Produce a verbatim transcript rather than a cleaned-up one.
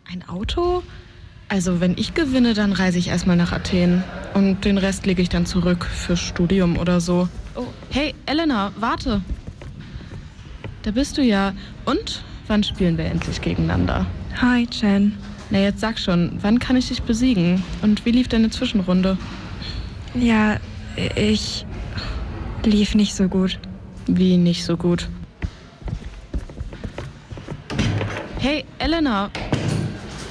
Ein Auto? Also wenn ich gewinne, dann reise ich erstmal nach Athen. Und den Rest lege ich dann zurück fürs Studium oder so. Oh, hey, Elena, warte. Da bist du ja. Und wann spielen wir endlich gegeneinander? Hi, Jen. Na, jetzt sag schon, wann kann ich dich besiegen? Und wie lief deine Zwischenrunde? Ja, ich lief nicht so gut. Wie nicht so gut? Hey, Elena,